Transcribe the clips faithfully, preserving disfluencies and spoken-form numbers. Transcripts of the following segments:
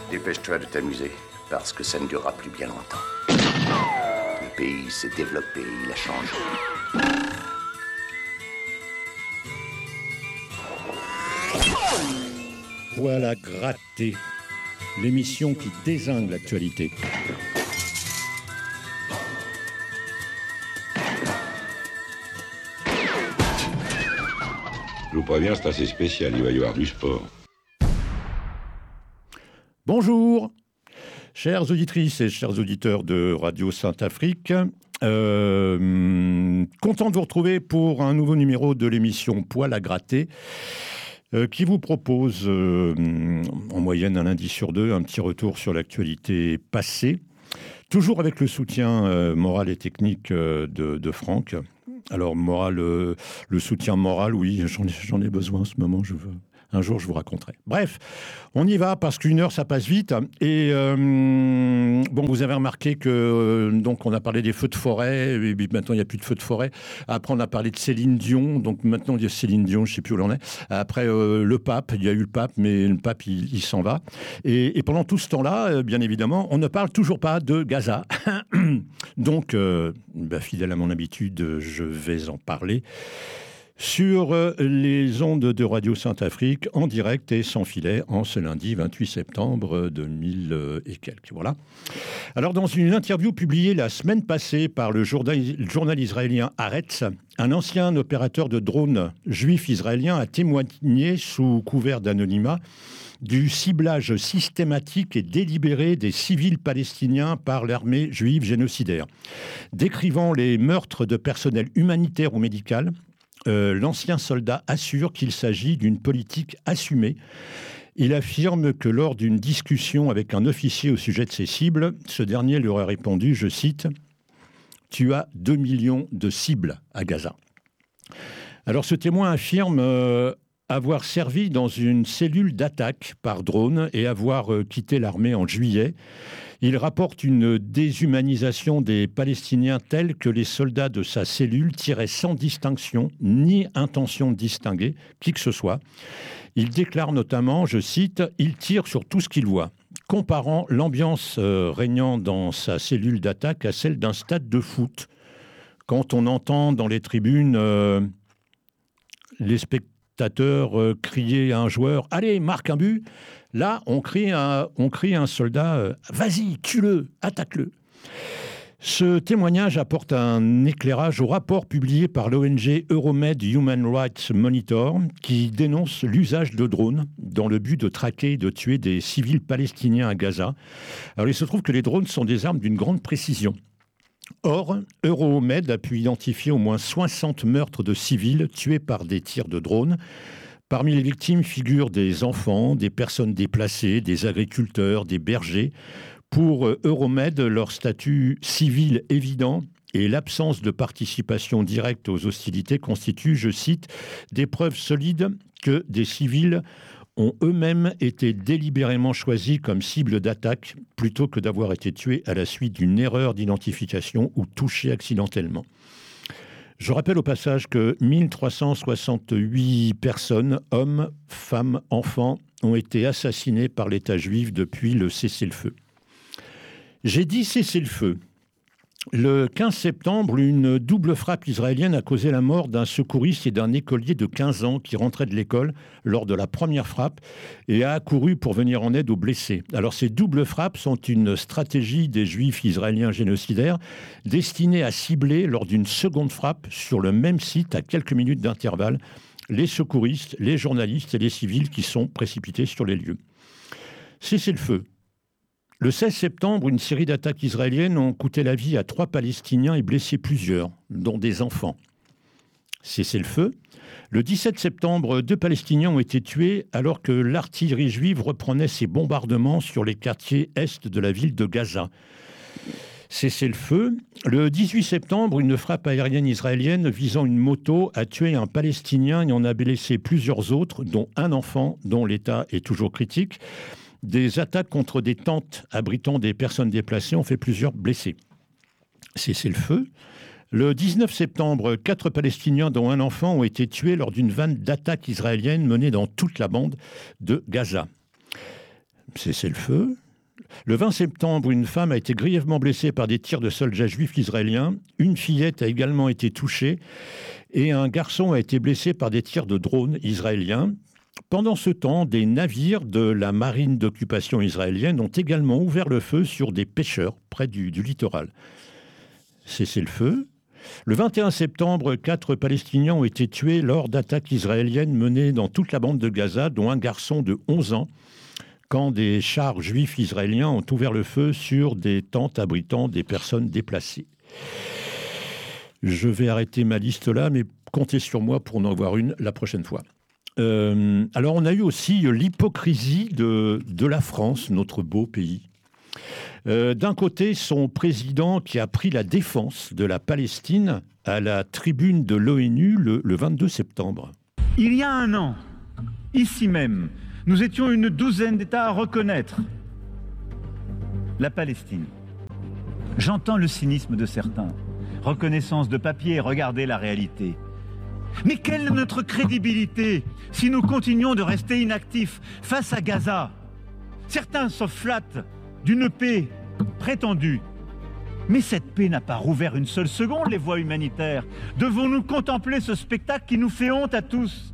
Dépêche-toi de t'amuser, parce que ça ne durera plus bien longtemps. Le pays s'est développé, il a changé. Voilà Gratté, l'émission qui dézingue l'actualité. Je vous préviens, c'est assez spécial, il va y avoir du sport. Bonjour, chères auditrices et chers auditeurs de Radio Sainte-Afrique. Euh, content de vous retrouver pour un nouveau numéro de l'émission Poil à gratter, euh, qui vous propose euh, en moyenne un lundi sur deux un petit retour sur l'actualité passée, toujours avec le soutien euh, moral et technique euh, de, de Franck. Alors, moral, euh, le soutien moral, oui, j'en ai, j'en ai besoin en ce moment, je veux... Un jour, je vous raconterai. Bref, on y va parce qu'une heure, ça passe vite. Et euh, bon, vous avez remarqué que euh, donc on a parlé des feux de forêt. Et puis maintenant, il n'y a plus de feux de forêt. Après, on a parlé de Céline Dion. Donc maintenant, il y a Céline Dion, je ne sais plus où l'on est. Après, euh, le pape. Il y a eu le pape, mais le pape, il, il s'en va. Et, et pendant tout ce temps-là, euh, bien évidemment, on ne parle toujours pas de Gaza. Donc, euh, bah, fidèle à mon habitude, je vais en parler sur les ondes de Radio Sainte-Afrique, en direct et sans filet, en ce lundi vingt-huit septembre deux mille et quelques. Voilà. Alors, dans une interview publiée la semaine passée par le journal, le journal israélien Haaretz, un ancien opérateur de drones juif israélien a témoigné sous couvert d'anonymat du ciblage systématique et délibéré des civils palestiniens par l'armée juive génocidaire. Décrivant les meurtres de personnel humanitaire ou médical, Euh, l'ancien soldat assure qu'il s'agit d'une politique assumée. Il affirme que lors d'une discussion avec un officier au sujet de ses cibles, ce dernier lui aurait répondu, je cite, « Tu as deux millions de cibles à Gaza ». Alors ce témoin affirme euh, avoir servi dans une cellule d'attaque par drone et avoir euh, quitté l'armée en juillet. Il rapporte une déshumanisation des Palestiniens telle que les soldats de sa cellule tiraient sans distinction ni intention de distinguer qui que ce soit. Il déclare notamment, je cite, « Il tire sur tout ce qu'il voit », comparant l'ambiance euh, régnant dans sa cellule d'attaque à celle d'un stade de foot. Quand on entend dans les tribunes euh, les spectateurs euh, crier à un joueur « Allez, marque un but !» Là, on crie à, on crie à un soldat euh, « Vas-y, tue-le, attaque-le ». Ce témoignage apporte un éclairage au rapport publié par l'O N G Euromed Human Rights Monitor qui dénonce l'usage de drones dans le but de traquer et de tuer des civils palestiniens à Gaza. Alors, il se trouve que les drones sont des armes d'une grande précision. Or, Euromed a pu identifier au moins soixante meurtres de civils tués par des tirs de drones. Parmi les victimes figurent des enfants, des personnes déplacées, des agriculteurs, des bergers. Pour Euromed, leur statut civil évident et l'absence de participation directe aux hostilités constituent, je cite, des preuves solides que des civils ont eux-mêmes été délibérément choisis comme cible d'attaque plutôt que d'avoir été tués à la suite d'une erreur d'identification ou touchés accidentellement. Je rappelle au passage que mille trois cent soixante-huit personnes, hommes, femmes, enfants, ont été assassinés par l'État juif depuis le cessez-le-feu. J'ai dit cessez-le-feu. Le quinze septembre, une double frappe israélienne a causé la mort d'un secouriste et d'un écolier de quinze ans qui rentrait de l'école lors de la première frappe et a accouru pour venir en aide aux blessés. Alors ces doubles frappes sont une stratégie des juifs israéliens génocidaires destinée à cibler lors d'une seconde frappe sur le même site à quelques minutes d'intervalle les secouristes, les journalistes et les civils qui sont précipités sur les lieux. Cessez-le-feu. Le seize septembre, une série d'attaques israéliennes ont coûté la vie à trois Palestiniens et blessé plusieurs, dont des enfants. Cessez-le-feu. Le dix-sept septembre, deux Palestiniens ont été tués alors que l'artillerie juive reprenait ses bombardements sur les quartiers est de la ville de Gaza. Cessez-le-feu. Le dix-huit septembre, une frappe aérienne israélienne visant une moto a tué un Palestinien et en a blessé plusieurs autres, dont un enfant dont l'état est toujours critique. Des attaques contre des tentes abritant des personnes déplacées ont fait plusieurs blessés. Cessez-le-feu. Le dix-neuf septembre, quatre Palestiniens, dont un enfant, ont été tués lors d'une vague d'attaques israéliennes menées dans toute la bande de Gaza. cessez-le-feu. Le vingt septembre, une femme a été grièvement blessée par des tirs de soldats juifs israéliens. Une fillette a également été touchée et un garçon a été blessé par des tirs de drones israéliens. Pendant ce temps, des navires de la marine d'occupation israélienne ont également ouvert le feu sur des pêcheurs près du, du littoral. Cessez-le-feu. Le vingt et un septembre, quatre Palestiniens ont été tués lors d'attaques israéliennes menées dans toute la bande de Gaza, dont un garçon de onze ans, quand des chars juifs israéliens ont ouvert le feu sur des tentes abritant des personnes déplacées. Je vais arrêter ma liste là, mais comptez sur moi pour en avoir une la prochaine fois. Euh, alors, on a eu aussi l'hypocrisie de, de la France, notre beau pays. Euh, d'un côté, son président qui a pris la défense de la Palestine à la tribune de l'ONU le, le vingt-deux septembre. Il y a un an, ici même, nous étions une douzaine d'États à reconnaître la Palestine. J'entends le cynisme de certains. Reconnaissance de papier, regardez la réalité. Mais quelle est notre crédibilité si nous continuons de rester inactifs face à Gaza? Certains se flattent d'une paix prétendue. Mais cette paix n'a pas rouvert une seule seconde les voies humanitaires. Devons-nous contempler ce spectacle qui nous fait honte à tous?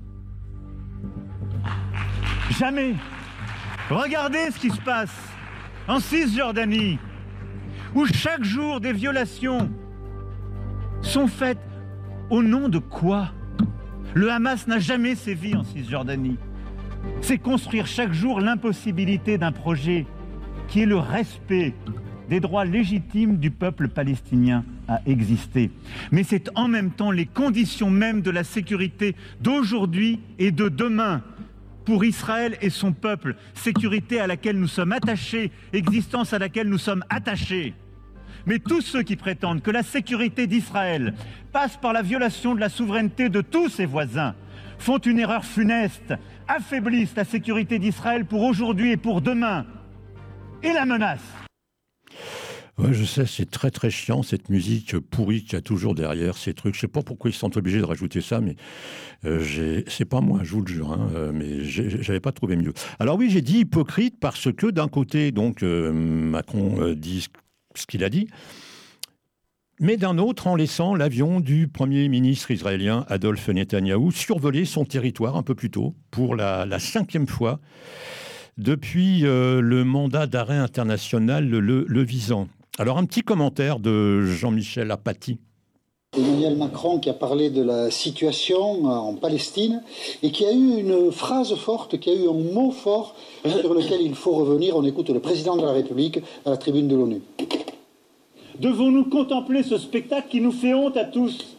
Jamais. Regardez ce qui se passe en Cisjordanie, où chaque jour des violations sont faites au nom de quoi? Le Hamas n'a jamais sévi en Cisjordanie. C'est construire chaque jour l'impossibilité d'un projet qui est le respect des droits légitimes du peuple palestinien à exister. Mais c'est en même temps les conditions mêmes de la sécurité d'aujourd'hui et de demain pour Israël et son peuple, sécurité à laquelle nous sommes attachés, existence à laquelle nous sommes attachés. Mais tous ceux qui prétendent que la sécurité d'Israël passe par la violation de la souveraineté de tous ses voisins font une erreur funeste, affaiblissent la sécurité d'Israël pour aujourd'hui et pour demain, et la menace. Ouais, je sais, c'est très très chiant cette musique pourrie qu'il y a toujours derrière ces trucs. Je sais pas pourquoi ils sont obligés de rajouter ça, mais euh, j'ai... c'est pas moi, je vous le jure, hein, euh, mais j'ai... j'avais pas trouvé mieux. Alors oui, j'ai dit hypocrite parce que d'un côté, donc euh, Macron euh, dit ce qu'il a dit, mais d'un autre en laissant l'avion du Premier ministre israélien Adolphe Netanyahou survoler son territoire un peu plus tôt pour la, la cinquième fois depuis euh, le mandat d'arrêt international le, le visant. Alors, un petit commentaire de Jean-Michel Apathy. Emmanuel Macron qui a parlé de la situation en Palestine et qui a eu une phrase forte, qui a eu un mot fort sur lequel il faut revenir. On écoute le président de la République à la tribune de l'ONU. Devons-nous contempler ce spectacle qui nous fait honte à tous?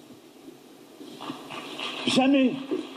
Jamais.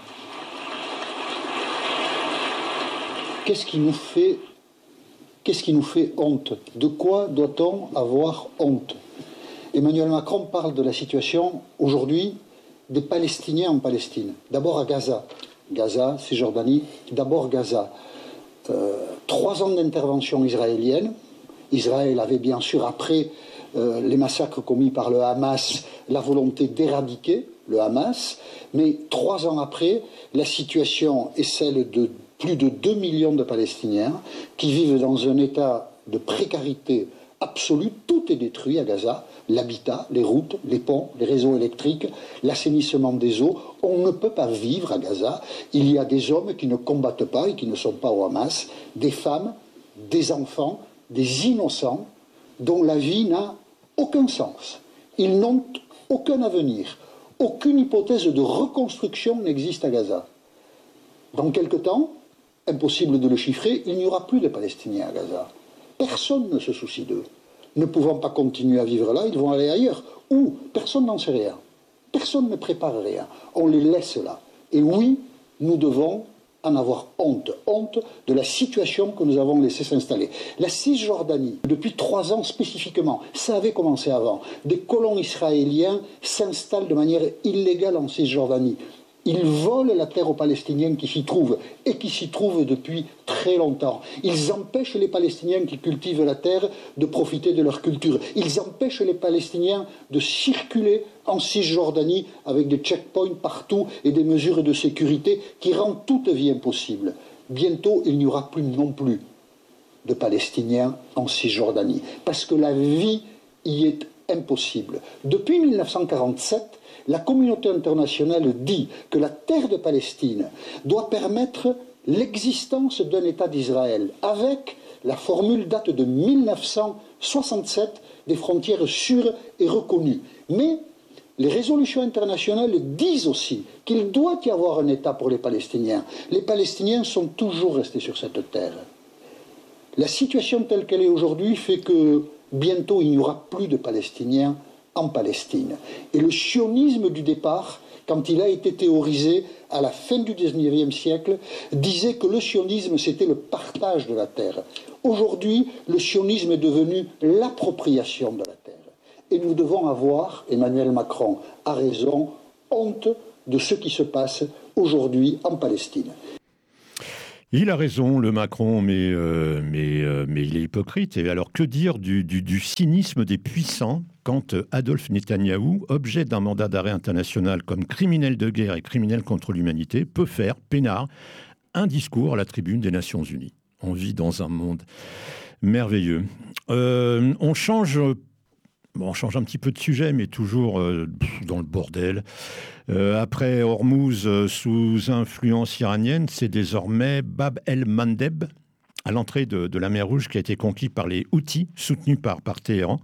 Qu'est-ce qui nous fait, qu'est-ce qui nous fait honte? De quoi doit-on avoir honte? Emmanuel Macron parle de la situation aujourd'hui des Palestiniens en Palestine. D'abord à Gaza. Gaza, Cisjordanie, d'abord Gaza. Euh, trois ans d'intervention israélienne. Israël avait bien sûr, après euh, les massacres commis par le Hamas, la volonté d'éradiquer le Hamas. Mais trois ans après, la situation est celle de plus de deux millions de Palestiniens qui vivent dans un état de précarité absolue. Tout est détruit à Gaza. L'habitat, les routes, les ponts, les réseaux électriques, l'assainissement des eaux. On ne peut pas vivre à Gaza. Il y a des hommes qui ne combattent pas et qui ne sont pas au Hamas, des femmes, des enfants, des innocents dont la vie n'a aucun sens. Ils n'ont aucun avenir. Aucune hypothèse de reconstruction n'existe à Gaza. Dans quelque temps, impossible de le chiffrer, il n'y aura plus de Palestiniens à Gaza. Personne ne se soucie d'eux. Ne pouvant pas continuer à vivre là, ils vont aller ailleurs. Où? Personne n'en sait rien. Personne ne prépare rien. On les laisse là. Et oui, nous devons en avoir honte. Honte de la situation que nous avons laissé s'installer. La Cisjordanie, depuis trois ans spécifiquement, ça avait commencé avant. Des colons israéliens s'installent de manière illégale en Cisjordanie. Ils volent la terre aux Palestiniens qui s'y trouvent, et qui s'y trouvent depuis très longtemps. Ils empêchent les Palestiniens qui cultivent la terre de profiter de leur culture. Ils empêchent les Palestiniens de circuler en Cisjordanie avec des checkpoints partout et des mesures de sécurité qui rendent toute vie impossible. Bientôt, il n'y aura plus non plus de Palestiniens en Cisjordanie, parce que la vie y est impossible. Depuis mille neuf cent quarante-sept, la communauté internationale dit que la terre de Palestine doit permettre l'existence d'un État d'Israël, avec la formule date de mille neuf cent soixante-sept, des frontières sûres et reconnues. Mais les résolutions internationales disent aussi qu'il doit y avoir un État pour les Palestiniens. Les Palestiniens sont toujours restés sur cette terre. La situation telle qu'elle est aujourd'hui fait que bientôt il n'y aura plus de Palestiniens en Palestine. Et le sionisme du départ, quand il a été théorisé à la fin du dix-neuvième siècle, disait que le sionisme c'était le partage de la terre. Aujourd'hui, le sionisme est devenu l'appropriation de la terre. Et nous devons avoir, Emmanuel Macron a raison, honte de ce qui se passe aujourd'hui en Palestine. Il a raison, le Macron, mais, euh, mais, euh, mais il est hypocrite. Et alors, que dire du, du, du cynisme des puissants quand Adolphe Netanyahou, objet d'un mandat d'arrêt international comme criminel de guerre et criminel contre l'humanité, peut faire, peinard, un discours à la tribune des Nations Unies. On vit dans un monde merveilleux. Euh, on change... Bon, on change un petit peu de sujet, mais toujours euh, dans le bordel. Euh, après Hormouz, euh, sous influence iranienne, c'est désormais Bab el-Mandeb, à l'entrée de, de la mer Rouge, qui a été conquis par les Houthis, soutenus par, par Téhéran.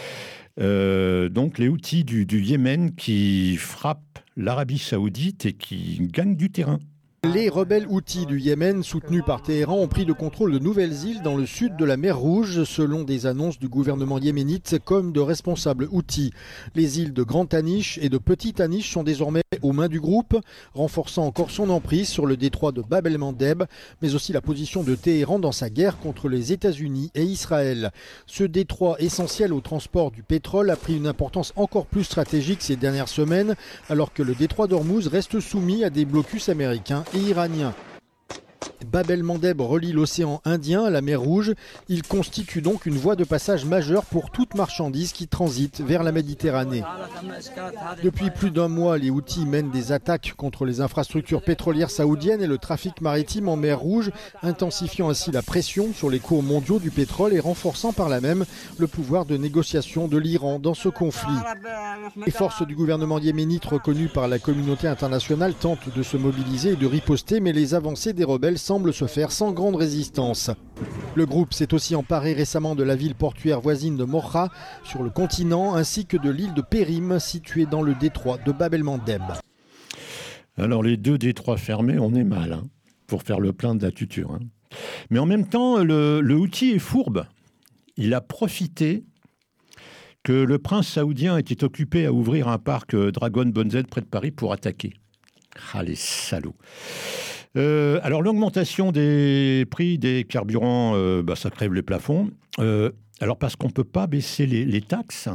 Euh, donc les Houthis du, du Yémen qui frappent l'Arabie Saoudite et qui gagnent du terrain. Les rebelles Houthis du Yémen, soutenus par Téhéran, ont pris le contrôle de nouvelles îles dans le sud de la mer Rouge, selon des annonces du gouvernement yéménite comme de responsables Houthis. Les îles de Grand Anish et de Petit Anish sont désormais aux mains du groupe, renforçant encore son emprise sur le détroit de Bab el-Mandeb, mais aussi la position de Téhéran dans sa guerre contre les États-Unis et Israël. Ce détroit essentiel au transport du pétrole a pris une importance encore plus stratégique ces dernières semaines, alors que le détroit d'Ormuz reste soumis à des blocus américains et iranien. Bab el-Mandeb relie l'océan Indien à la mer Rouge. Il constitue donc une voie de passage majeure pour toute marchandise qui transite vers la Méditerranée. Depuis plus d'un mois, les Houthis mènent des attaques contre les infrastructures pétrolières saoudiennes et le trafic maritime en mer Rouge, intensifiant ainsi la pression sur les cours mondiaux du pétrole et renforçant par là même le pouvoir de négociation de l'Iran dans ce conflit. Les forces du gouvernement yéménite reconnues par la communauté internationale tentent de se mobiliser et de riposter, mais les avancées des rebelles semble se faire sans grande résistance. Le groupe s'est aussi emparé récemment de la ville portuaire voisine de Mocha, sur le continent, ainsi que de l'île de Périm, située dans le détroit de Bab el-Mandeb. Alors les deux détroits fermés, on est mal, hein, pour faire le plein de la tuture. Hein. Mais en même temps, le, le Houthi est fourbe. Il a profité que le prince saoudien était occupé à ouvrir un parc Dragon Bonzed près de Paris pour attaquer. Ah, les salauds. Euh, alors l'augmentation des prix des carburants, euh, bah, ça crève les plafonds. Euh, alors parce qu'on ne peut pas baisser les, les taxes,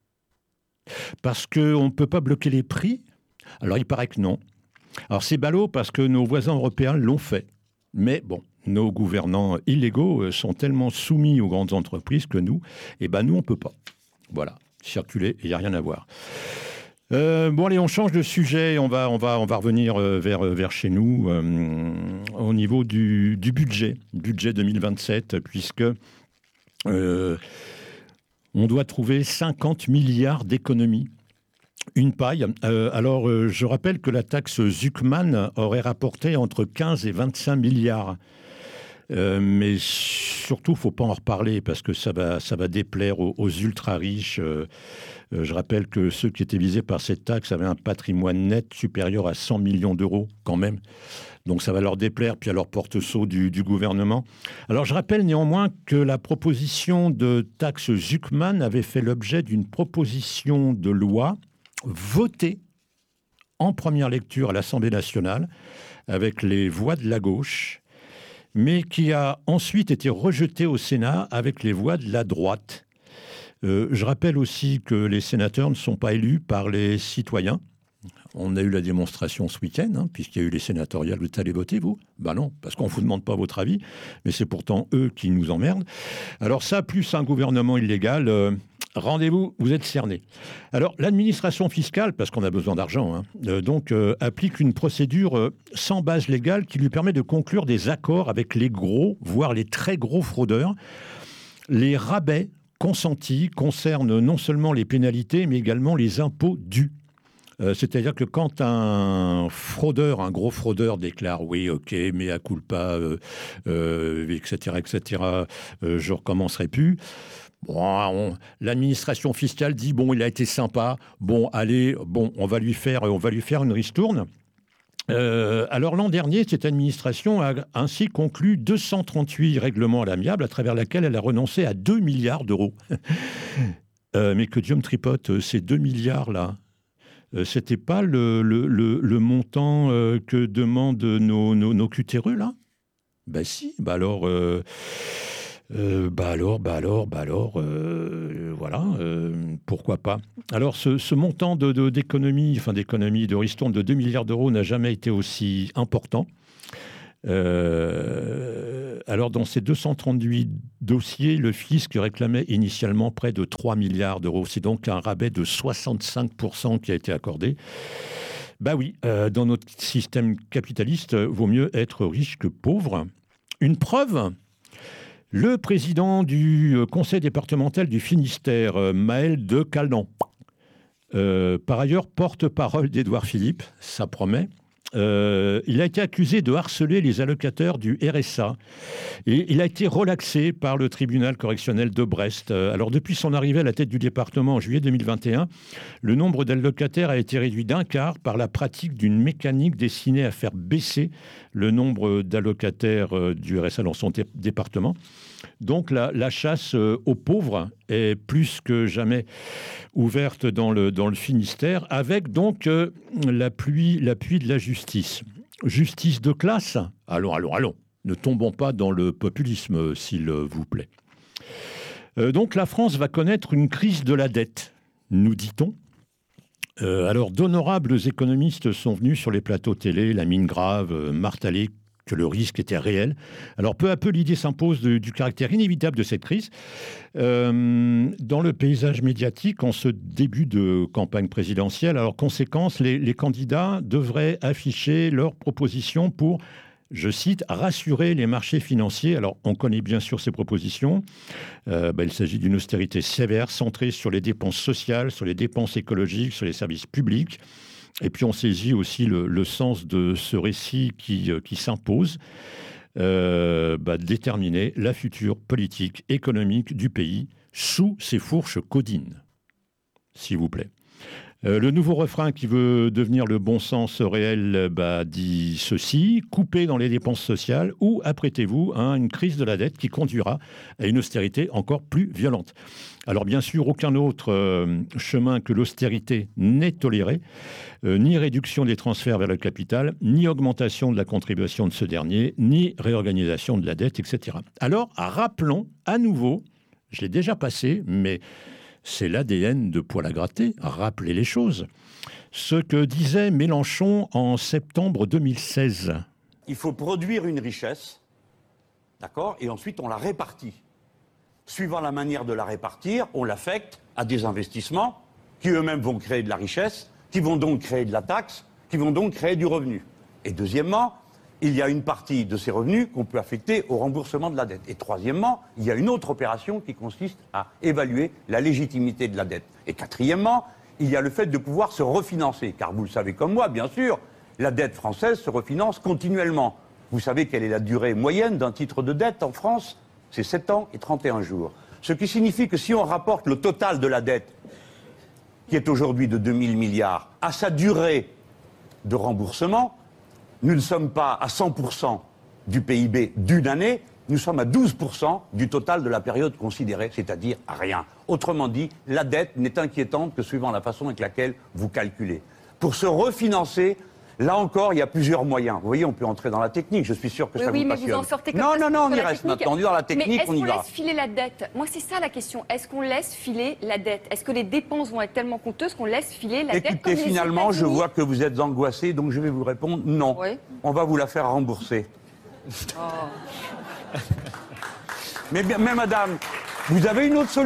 parce qu'on ne peut pas bloquer les prix. Alors il paraît que non. Alors c'est ballot parce que nos voisins européens l'ont fait. Mais bon, nos gouvernants illégaux sont tellement soumis aux grandes entreprises que nous, eh ben nous on ne peut pas. Voilà, circuler, il n'y a rien à voir. Euh, bon allez, on change de sujet, on va, on va, on va revenir euh, vers, vers chez nous euh, au niveau du, du budget, budget deux mille vingt-sept, puisque euh, on doit trouver cinquante milliards d'économies. Une paille. Euh, alors, euh, je rappelle que la taxe Zuckman aurait rapporté entre quinze et vingt-cinq milliards. Euh, mais surtout, il ne faut pas en reparler parce que ça va, ça va déplaire aux, aux ultra-riches. Euh, euh, je rappelle que ceux qui étaient visés par cette taxe avaient un patrimoine net supérieur à cent millions d'euros quand même. Donc ça va leur déplaire, puis à leur porte-seau du, du gouvernement. Alors je rappelle néanmoins que la proposition de taxe Zuckman avait fait l'objet d'une proposition de loi votée en première lecture à l'Assemblée nationale avec les voix de la gauche, mais qui a ensuite été rejeté au Sénat avec les voix de la droite. Euh, je rappelle aussi que les sénateurs ne sont pas élus par les citoyens. On a eu la démonstration ce week-end, hein, puisqu'il y a eu les sénatoriales. Vous allez voter, vous ? Ben non, parce qu'on ne vous demande pas votre avis, mais c'est pourtant eux qui nous emmerdent. Alors ça, plus un gouvernement illégal, euh, rendez-vous, vous êtes cerné. Alors, l'administration fiscale, parce qu'on a besoin d'argent, hein, euh, donc euh, applique une procédure euh, sans base légale qui lui permet de conclure des accords avec les gros, voire les très gros fraudeurs. Les rabais consentis concernent non seulement les pénalités, mais également les impôts dus. Euh, c'est-à-dire que quand un fraudeur, un gros fraudeur déclare « oui, ok, mea culpa, euh, euh, et cetera, et cetera, euh, je ne recommencerai plus », bon, on, l'administration fiscale dit « bon, il a été sympa, bon, allez, bon, on va lui faire, on va lui faire une ristourne ». Euh, alors l'an dernier, cette administration a ainsi conclu deux cent trente-huit règlements à l'amiable à travers lesquels elle a renoncé à deux milliards d'euros. euh, mais que Dieu me tripote, ces deux milliards-là, euh, c'était pas le, le, le, le montant euh, que demandent nos, nos, nos cutéreux, là ? Ben si, ben alors... Euh, Euh, bah alors, bah alors, bah alors, euh, voilà, euh, pourquoi pas. Alors, ce, ce montant de, de, d'économie, enfin d'économie, de ristourne de deux milliards d'euros n'a jamais été aussi important. Euh, alors, dans ces deux cent trente-huit dossiers, le fisc réclamait initialement près de trois milliards d'euros. C'est donc un rabais de soixante-cinq pour cent qui a été accordé. Bah oui, euh, dans notre système capitaliste, vaut mieux être riche que pauvre. Une preuve ? Le président du conseil départemental du Finistère, Maël de Calnan, euh, par ailleurs porte-parole d'Édouard Philippe, ça promet, euh, il a été accusé de harceler les allocataires du R S A et il a été relaxé par le tribunal correctionnel de Brest. Alors depuis son arrivée à la tête du département en juillet deux mille vingt et un, le nombre d'allocataires a été réduit d'un quart par la pratique d'une mécanique destinée à faire baisser le nombre d'allocataires du R S A dans son dé- département. Donc la, la chasse aux pauvres est plus que jamais ouverte dans le, dans le Finistère, avec donc euh, l'appui, l'appui de la justice. Justice de classe ? Allons, allons, allons. Ne tombons pas dans le populisme, s'il vous plaît. Euh, donc la France va connaître une crise de la dette, nous dit-on. Euh, alors d'honorables économistes sont venus sur les plateaux télé, la mine grave, euh, martelé que le risque était réel. Alors peu à peu, l'idée s'impose de, du caractère inévitable de cette crise. Euh, dans le paysage médiatique, en ce début de campagne présidentielle, alors conséquence, les, les candidats devraient afficher leurs propositions pour, je cite, rassurer les marchés financiers. Alors on connaît bien sûr ces propositions. Euh, ben, il s'agit d'une austérité sévère, centrée sur les dépenses sociales, sur les dépenses écologiques, sur les services publics. Et puis on saisit aussi le, le sens de ce récit qui, qui s'impose, euh, bah, déterminer la future politique économique du pays sous ses fourches codines, s'il vous plaît. Euh, le nouveau refrain qui veut devenir le bon sens réel bah, dit ceci: coupez dans les dépenses sociales ou apprêtez-vous à une crise de la dette qui conduira à une austérité encore plus violente. Alors bien sûr, aucun autre euh, chemin que l'austérité n'est toléré, euh, ni réduction des transferts vers le capital, ni augmentation de la contribution de ce dernier, ni réorganisation de la dette, et cetera. Alors rappelons à nouveau, je l'ai déjà passé, mais c'est l'A D N de Poil à gratter, rappeler les choses. Ce que disait Mélenchon en septembre deux mille seize. Il faut produire une richesse, d'accord, et ensuite on la répartit. Suivant la manière de la répartir, on l'affecte à des investissements qui eux-mêmes vont créer de la richesse, qui vont donc créer de la taxe, qui vont donc créer du revenu. Et deuxièmement, il y a une partie de ces revenus qu'on peut affecter au remboursement de la dette. Et troisièmement, il y a une autre opération qui consiste à évaluer la légitimité de la dette. Et quatrièmement, il y a le fait de pouvoir se refinancer. Car vous le savez comme moi, bien sûr, la dette française se refinance continuellement. Vous savez quelle est la durée moyenne d'un titre de dette en France ? C'est sept ans et trente et un jours. Ce qui signifie que si on rapporte le total de la dette, qui est aujourd'hui de deux mille milliards, à sa durée de remboursement, nous ne sommes pas à cent pour cent du P I B d'une année, nous sommes à douze pour cent du total de la période considérée, c'est-à-dire à rien. Autrement dit, la dette n'est inquiétante que suivant la façon avec laquelle vous calculez. Pour se refinancer, là encore, il y a plusieurs moyens. Vous voyez, on peut entrer dans la technique, je suis sûr que oui, ça oui, vous mais passionne. vous en sortez comme non, ça, non, non, on y la reste technique. maintenant. On est dans la technique, mais on y va. est-ce qu'on laisse filer la dette ? Moi, c'est ça la question. Est-ce qu'on laisse filer la dette ? Est-ce que les dépenses vont être tellement coûteuses qu'on laisse filer la Écoutez, dette comme finalement, les je vois que vous êtes angoissé, donc je vais vous répondre non. Oui. On va vous la faire rembourser. Oh. mais, mais madame, vous avez une autre solution ?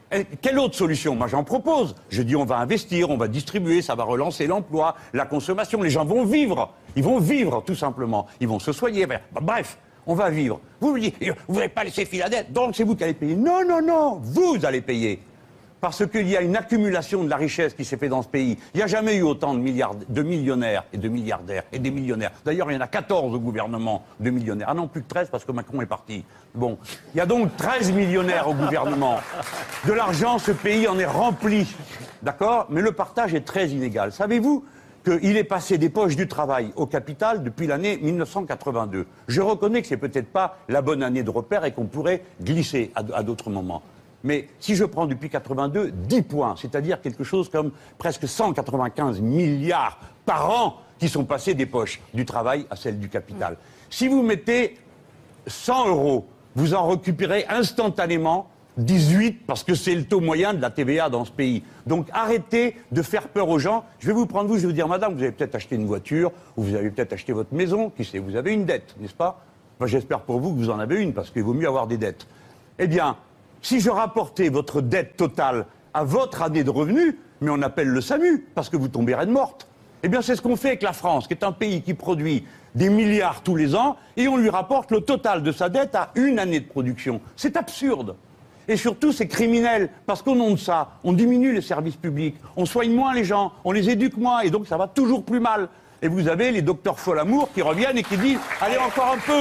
Et quelle autre solution? Moi, j'en propose. Je dis, on va investir, on va distribuer, ça va relancer l'emploi, la consommation. Les gens vont vivre. Ils vont vivre, tout simplement. Ils vont se soigner. Bref, on va vivre. Vous me dites, vous n'avez pas laissé filer la dette, donc c'est vous qui allez payer. Non, non, non, vous allez payer. Parce qu'il y a une accumulation de la richesse qui s'est faite dans ce pays. Il n'y a jamais eu autant de, milliards, de millionnaires et de milliardaires et des millionnaires. D'ailleurs, il y en a quatorze au gouvernement de millionnaires. Ah non, plus que treize parce que Macron est parti. Bon, il y a donc treize millionnaires au gouvernement. De l'argent, ce pays en est rempli. D'accord? Mais le partage est très inégal. Savez-vous qu'il est passé des poches du travail au capital depuis l'année mille neuf cent quatre-vingt-deux? Je reconnais que c'est peut-être pas la bonne année de repère et qu'on pourrait glisser à, à d'autres moments. Mais si je prends depuis quatre-vingt-deux, dix points, c'est-à-dire quelque chose comme presque cent quatre-vingt-quinze milliards par an qui sont passés des poches du travail à celles du capital. Si vous mettez cent euros, vous en récupérez instantanément dix-huit, parce que c'est le taux moyen de la T V A dans ce pays. Donc arrêtez de faire peur aux gens. Je vais vous prendre vous, je vais vous dire, madame, vous avez peut-être acheté une voiture, ou vous avez peut-être acheté votre maison, qui sait, vous avez une dette, n'est-ce pas? Moi, j'espère pour vous que vous en avez une, parce qu'il vaut mieux avoir des dettes. Eh bien, si je rapportais votre dette totale à votre année de revenus, mais on appelle le SAMU, parce que vous tombez raide morte. Eh bien, c'est ce qu'on fait avec la France, qui est un pays qui produit des milliards tous les ans, et on lui rapporte le total de sa dette à une année de production. C'est absurde. Et surtout, c'est criminel, parce qu'au nom de ça, on diminue les services publics, on soigne moins les gens, on les éduque moins, et donc ça va toujours plus mal. Et vous avez les docteurs Folamour qui reviennent et qui disent « Allez, encore un peu !»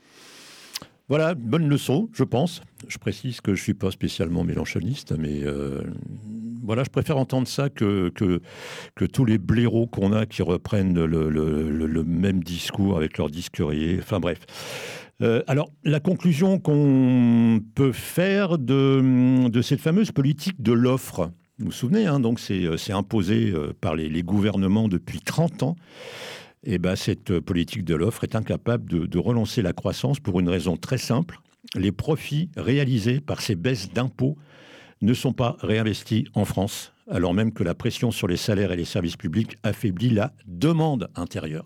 Voilà, bonne leçon, je pense. Je précise que je ne suis pas spécialement mélanchoniste, mais euh, voilà, je préfère entendre ça que, que, que tous les blaireaux qu'on a qui reprennent le, le, le, le même discours avec leur disque rayé. Enfin bref. Euh, alors, la conclusion qu'on peut faire de, de cette fameuse politique de l'offre, vous vous souvenez, hein, donc c'est, c'est imposé par les, les gouvernements depuis trente ans. Eh ben, cette politique de l'offre est incapable de, de relancer la croissance pour une raison très simple. Les profits réalisés par ces baisses d'impôts ne sont pas réinvestis en France, alors même que la pression sur les salaires et les services publics affaiblit la demande intérieure.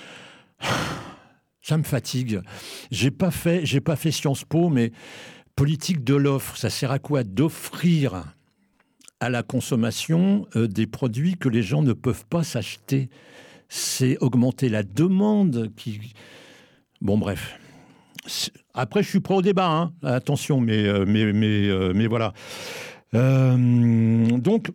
Ça me fatigue. J'ai pas fait, j'ai pas fait Sciences Po, mais politique de l'offre, ça sert à quoi? D'offrir à la consommation euh, des produits que les gens ne peuvent pas s'acheter. C'est augmenter la demande qui... Bon, bref. Après, je suis prêt au débat, hein. Attention, mais, mais, mais, mais voilà. Euh, donc,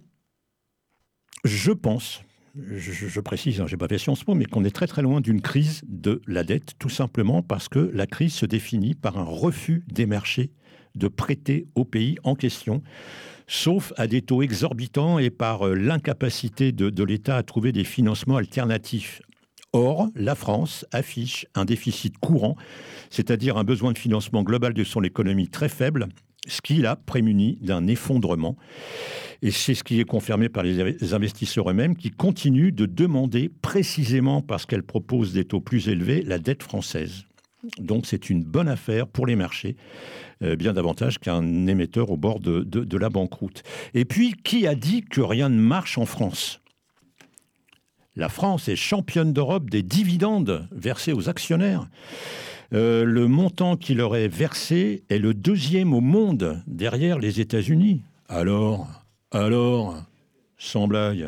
je pense, je, je précise, hein, je n'ai pas fait Sciences Po, mais qu'on est très très loin d'une crise de la dette, tout simplement parce que la crise se définit par un refus des marchés de prêter au pays en question, sauf à des taux exorbitants et par l'incapacité de, de l'État à trouver des financements alternatifs. Or, la France affiche un déficit courant, c'est-à-dire un besoin de financement global de son économie très faible, ce qui l'a prémuni d'un effondrement. Et c'est ce qui est confirmé par les investisseurs eux-mêmes qui continuent de demander, précisément parce qu'elle propose des taux plus élevés, la dette française. Donc c'est une bonne affaire pour les marchés, euh, bien davantage qu'un émetteur au bord de, de, de la banqueroute. Et puis, qui a dit que rien ne marche en France ? La France est championne d'Europe des dividendes versés aux actionnaires. Euh, le montant qui leur est versé est le deuxième au monde, derrière les États-Unis. Alors, alors, sans blague.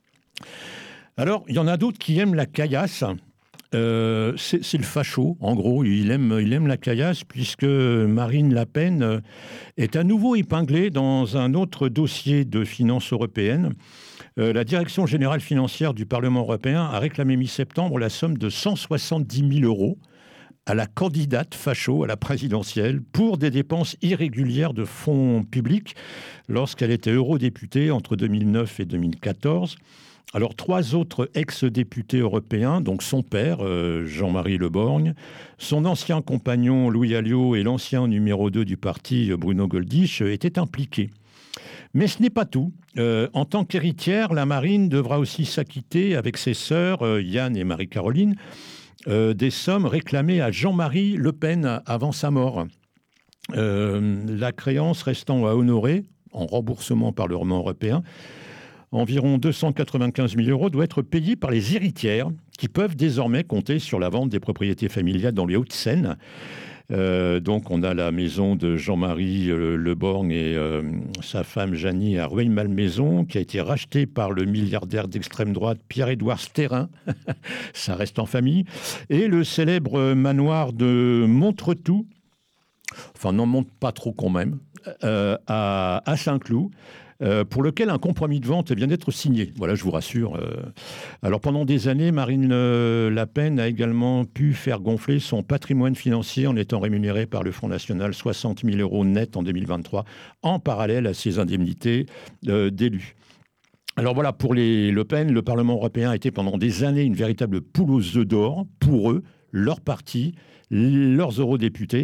Alors, il y en a d'autres qui aiment la caillasse. Euh, c'est, c'est le facho, en gros, il aime, il aime la caillasse puisque Marine Le Pen est à nouveau épinglée dans un autre dossier de finances européennes. Euh, la Direction générale financière du Parlement européen a réclamé mi-septembre la somme de cent soixante-dix mille euros à la candidate facho à la présidentielle pour des dépenses irrégulières de fonds publics lorsqu'elle était eurodéputée entre deux mille neuf et deux mille quatorze. Alors, trois autres ex-députés européens, donc son père, euh, Jean-Marie Le Borgne, son ancien compagnon Louis Alliot et l'ancien numéro deux du parti, Bruno Gollnisch, étaient impliqués. Mais ce n'est pas tout. Euh, en tant qu'héritière, la Marine devra aussi s'acquitter avec ses sœurs, euh, Yann et Marie-Caroline, euh, des sommes réclamées à Jean-Marie Le Pen avant sa mort. Euh, la créance restant à honorer, en remboursement par le Parlement européen, environ deux cent quatre-vingt-quinze mille euros doit être payé par les héritières qui peuvent désormais compter sur la vente des propriétés familiales dans les Hauts-de-Seine. Euh, donc, on a la maison de Jean-Marie euh, Le Borgne et euh, sa femme Jeannie à Rueil-Malmaison, qui a été rachetée par le milliardaire d'extrême droite Pierre-Édouard Sterrin. Ça reste en famille. Et le célèbre manoir de Montretout, enfin, n'en monte pas trop quand même, euh, à, à Saint-Cloud. Euh, pour lequel un compromis de vente vient d'être signé. Voilà, je vous rassure. Euh... Alors, pendant des années, Marine euh, Le Pen a également pu faire gonfler son patrimoine financier en étant rémunérée par le Front National soixante mille euros net en deux mille vingt-trois, en parallèle à ses indemnités euh, d'élus. Alors voilà, pour les Le Pen, le Parlement européen a été pendant des années une véritable poule aux œufs d'or pour eux, leur parti, leurs eurodéputés.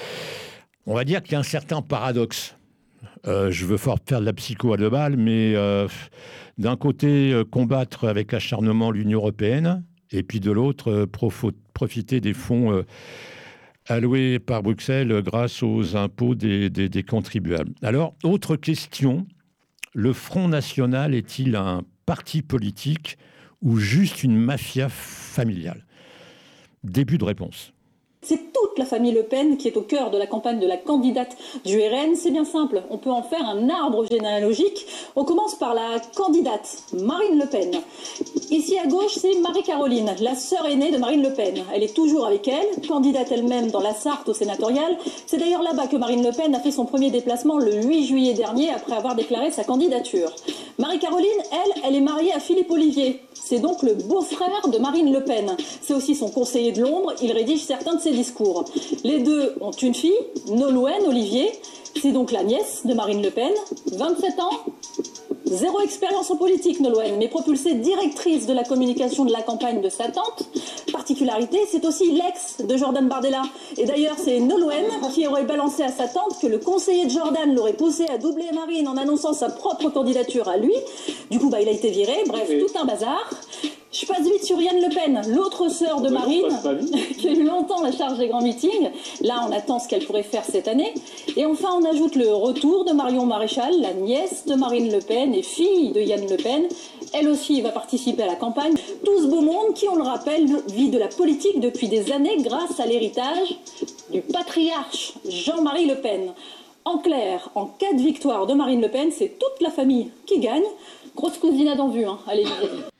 On va dire qu'il y a un certain paradoxe. Euh, je veux fort faire de la psycho à deux balles, mais euh, d'un côté, euh, combattre avec acharnement l'Union européenne, et puis de l'autre, euh, profo- profiter des fonds euh, alloués par Bruxelles euh, grâce aux impôts des, des, des contribuables. Alors, autre question, le Front National est-il un parti politique ou juste une mafia familiale ? Début de réponse. C'est toute la famille Le Pen qui est au cœur de la campagne de la candidate du R N. C'est bien simple, on peut en faire un arbre généalogique. On commence par la candidate, Marine Le Pen. Ici à gauche, c'est Marie-Caroline, la sœur aînée de Marine Le Pen. Elle est toujours avec elle, candidate elle-même dans la Sarthe au sénatorial. C'est d'ailleurs là-bas que Marine Le Pen a fait son premier déplacement le huit juillet dernier après avoir déclaré sa candidature. Marie-Caroline, elle, elle est mariée à Philippe Ollivier. C'est donc le beau-frère de Marine Le Pen. C'est aussi son conseiller de l'ombre, il rédige certains de ses discours. Les deux ont une fille, Nolwenn Olivier. C'est donc la nièce de Marine Le Pen, vingt-sept ans. Zéro expérience en politique, Nolwenn, mais propulsée directrice de la communication de la campagne de sa tante. Particularité, c'est aussi l'ex de Jordan Bardella. Et d'ailleurs, c'est Nolwenn qui aurait balancé à sa tante que le conseiller de Jordan l'aurait poussé à doubler Marine en annonçant sa propre candidature à lui. Du coup, bah, il a été viré. Bref, oui. Tout un bazar. Je passe vite sur Yann Le Pen, l'autre sœur de Marine, qui a eu longtemps la charge des grands meetings. Là, on attend ce qu'elle pourrait faire cette année. Et enfin, on ajoute le retour de Marion Maréchal, la nièce de Marine Le Pen et fille de Yann Le Pen. Elle aussi va participer à la campagne. Tout ce beau monde qui, on le rappelle, vit de la politique depuis des années grâce à l'héritage du patriarche Jean-Marie Le Pen. En clair, en cas de victoire de Marine Le Pen, c'est toute la famille qui gagne. Grosse cousinade en vue, hein, à l'Élysée.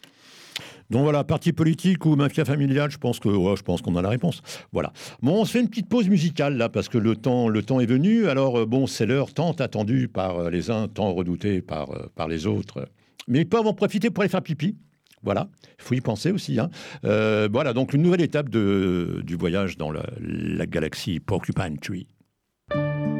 Donc voilà, parti politique ou mafia familiale, je pense que ouais, je pense qu'on a la réponse. Voilà. Bon, on se fait une petite pause musicale là parce que le temps, le temps est venu. Alors bon, c'est l'heure tant attendue par les uns, tant redoutée par par les autres. Mais ils peuvent en profiter pour aller faire pipi. Voilà, il faut y penser aussi. Hein. Euh, voilà, donc une nouvelle étape de, du voyage dans la, la galaxie Porcupine Tree.